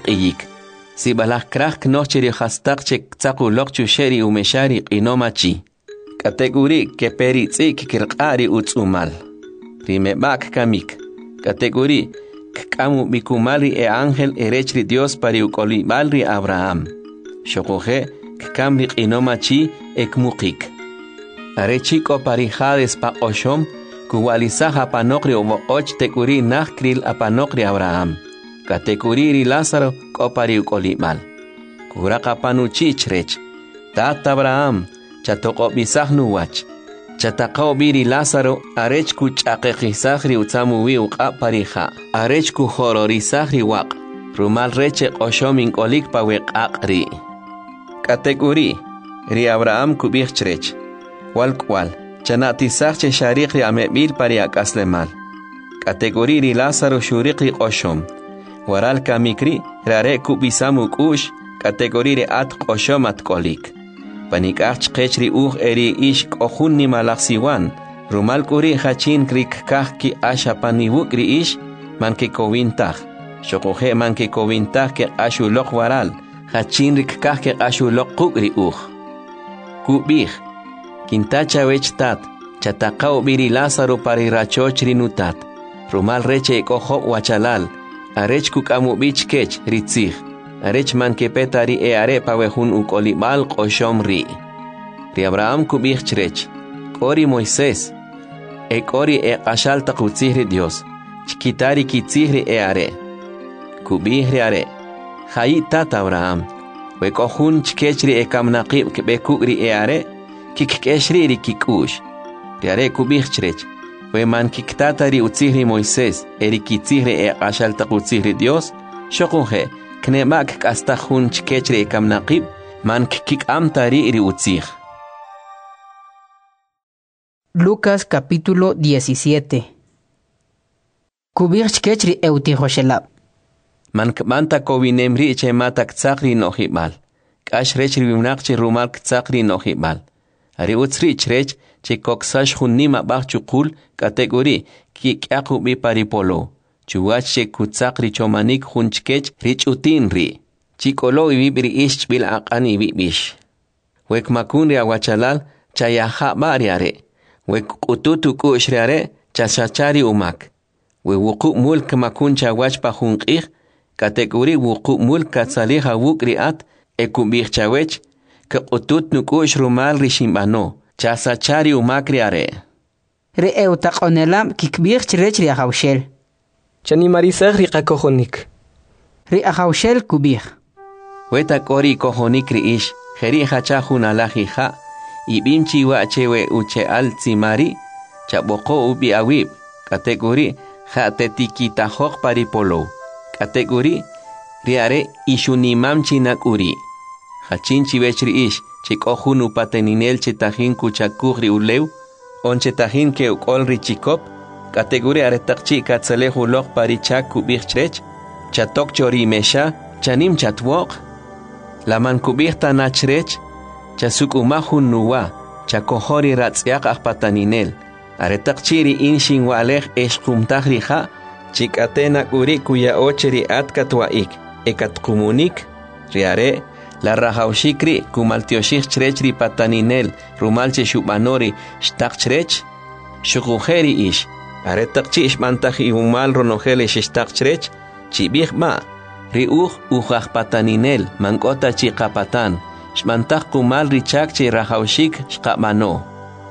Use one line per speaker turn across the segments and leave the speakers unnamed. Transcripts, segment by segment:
iyik. Si balak krak nocheri hastak chek tsaku lokchu sheri umeshari inomachi. Kategori ke peri tsik kirqari utsumal. Rime bak kamik. Kategori kamu bikumali e ángel erechri Dios pari ukoli malri Abraham. Shokoje kamri inomachi ekmukik. Arechiko pari hades pa oshom kuwalisaha panokri och tekuri nakril apanokri Abraham. Katekuriri Lázaro kopari ukolimal. Kuraka panuchichrech. Tata Abraham chatoko bisahnu wach. Chatakao biri Lázaro arechku chaqeqisahri utsamuwi uqa pariha. Arechku hororisahri waq. Rumal reche oshomin kolik pa weqaqri. Kategori ri Abraham kubichrech. Walkwal chanatisahche shariqri amebil pariak aslemal. Kategori ri Lázaro shuriqri oshom. Waral kamikri rare kubisamu kush kategori at qoshomat kolik. Panikach qechri eri ish kohunni malaksiwan. Rumal kuri hachin krik kahki asha paniwukri ish manke kowintah. Shokoje manke kowintah ke ashulok waral. Hachin rik kahke ashulok kukri Kubih. Kintacha wechtat. Chatakao biri Lázaro parirachochri nutat. Rumal reche koho wachalal. Arech kukamu bich kech ritzich. Arech man kepetari e are pawehun ukolimal qoshom ri. Ri Abraham kubich chrech. Kori Moisés. E kori e qashalta kutzihri Dios. Chikitari kitzihri e are. Kubich ri are. Hayi tata Abraham. We kohun chkechri e kamnaqib kebekugri e are. Kikkeshri ri kikush. Ri are kubich chrech. We man kiktatari utzihri Moisés, eri kitzihri e qashalta utzihri Dios, shokunje, knemak kasta hun chkechri e kamnaqib, man kik amtari iri utzih.
Lucas capítulo 17. Kubir chkechri e utihoshelab.
Man kmanta kovinemri che mata ktsakri nohibal. Kash rechri vimnaqchi rumal ktsakri nohibal. Ari utzri chrech, che koksash hunnima bach chukul kategori ki kyaku bi paripolo. Chuwach che kutsakri chomanik hunchkech rich utin ri. Chikolo ibibri ish bil aqani bibish. Wek makunri awachalal chayaha bariare. Wek ututu kushriare chashachari umak. We wuku mulk makun chawach pa hunqih kategori wuku mulk katsaliha wukri at ekubih chawech ke utut nukush rumal rishimbano. Chasachari umakriare.
Re eutaqonelam kikbir chrech ri ahawshel.
Chani marisah ri qakohonik.
Ri ahawshel kubir.
Weta kori kohonik ri ish. Jeri hachahun alajiha. Ibimchi wachewe uche alzimari. Chaboko ubi awib. Kategori hatetikita hok paripolo. Kategori riare ishunimam chinakuri. Hachinchi wechri ish. Chikohun upateninel chetahin kuchakugri uleu, on chetahin ke ukolri chikop, kategori aretakchi katzalehu lok parichak kubichrech, chatok chori mesha, chanim chatwok, laman kubirta nachrech, chasuk umahun nuwa, chakohori ratzyak ahpataninel, aretakchiri inshin walech eshkumtahrija, chikatena uri kuya ocheri atkatwaik, ekatkumunik, riare, la rajaushikri kumaltioshik chrechri pataninel rumalche shubanori shtak chrech shukujeri ish aretakchi ishmantaji umal ronojele shtak chrech chibih ma riuj ujaj pataninel mankota chiqapatan shmantaj kumal richakchi rajaushik shqamano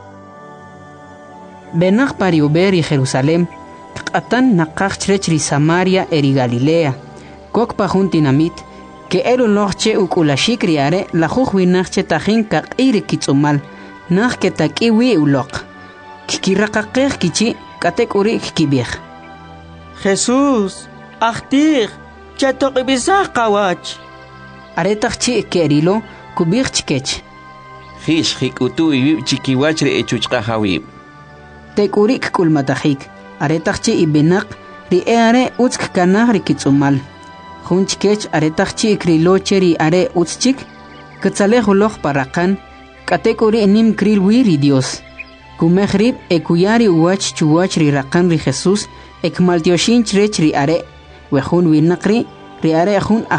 Benach pari uberi Jerusalem qatan naqaj chrechri Samaria eri Galilea kok pajuntinamit que elu noche ukulashik riare la jujuy nache tajin ka qiri kitsumal nach que takiwi ulok kikiraqaqej kichi katekuri kibij
Jesús ahtir chatoqibisaj qawach
aretaqchi kerilo kubij chikech
Hish hikutu ibib chikiwachre echuchqa hawib
tekurik kulmatajik aretaqchi ibinaq riare utsk kanaj rikitsumal Hunchkech aretaqchi krilocheri are utschik katzalejuloj parakan katekuri nim kril wiri Dios kumejrib ekuyari uwach chuwach ri rakan ri Jesús ekmaltioshin chrech ri are wejun winaqri ri are jun